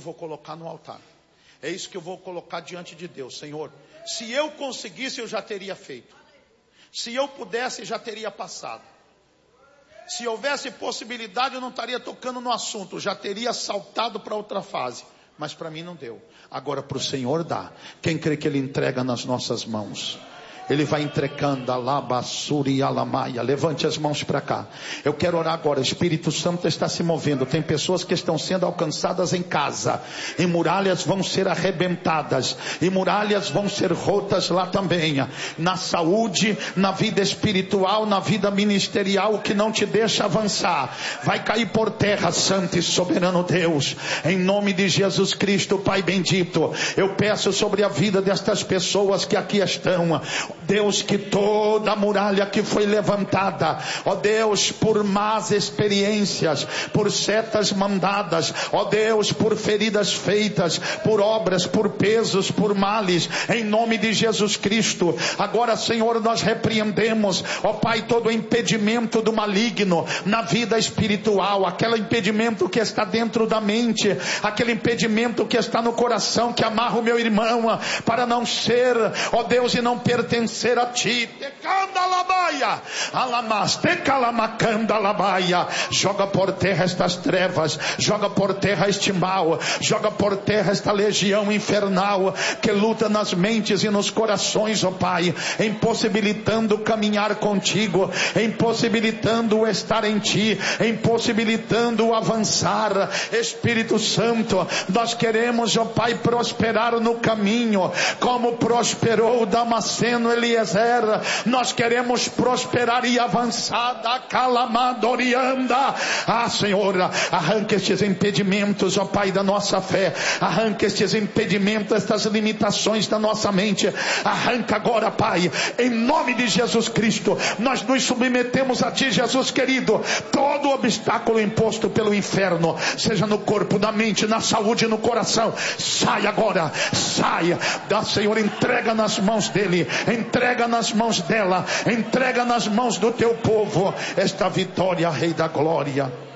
vou colocar no altar. É isso que eu vou colocar diante de Deus. Senhor, se eu conseguisse, eu já teria feito. Se eu pudesse, já teria passado. Se houvesse possibilidade, eu não estaria tocando no assunto, já teria saltado para outra fase. Mas para mim não deu. Agora para o Senhor dá. Quem crê que Ele entrega nas nossas mãos? Ele vai entregando a labassuri e a lamaia. Levante as mãos para cá. Eu quero orar agora. O Espírito Santo está se movendo. Tem pessoas que estão sendo alcançadas em casa. E muralhas vão ser arrebentadas. E muralhas vão ser rotas lá também. Na saúde, na vida espiritual, na vida ministerial. O que não te deixa avançar vai cair por terra, santo e soberano Deus. Em nome de Jesus Cristo, Pai bendito. Eu peço sobre a vida destas pessoas que aqui estão. Deus, que toda a muralha que foi levantada, ó Deus, por más experiências, por setas mandadas, ó Deus, por feridas feitas, por obras, por pesos, por males, em nome de Jesus Cristo, agora, Senhor, nós repreendemos, ó Pai, todo impedimento do maligno na vida espiritual, aquele impedimento que está dentro da mente, aquele impedimento que está no coração, que amarra o meu irmão para não ser, ó Deus, e não pertencer a ti. Joga por terra estas trevas, joga por terra este mal, joga por terra esta legião infernal que luta nas mentes e nos corações, ó Pai, impossibilitando caminhar contigo, impossibilitando estar em ti, impossibilitando avançar. Espírito Santo, nós queremos, ó Pai, prosperar no caminho, como prosperou Damasceno Eliezer. Nós queremos prosperar e avançar da calamadorianda. Senhor, arranca estes impedimentos, ó Pai, da nossa fé. Arranca estes impedimentos, estas limitações da nossa mente. Arranca agora, Pai, em nome de Jesus Cristo. Nós nos submetemos a Ti, Jesus querido. Todo obstáculo imposto pelo inferno, seja no corpo, na mente, na saúde, no coração, sai agora, sai. Senhor, entrega nas mãos dele, entrega nas mãos dela, entrega nas mãos do teu povo esta vitória, Rei da Glória.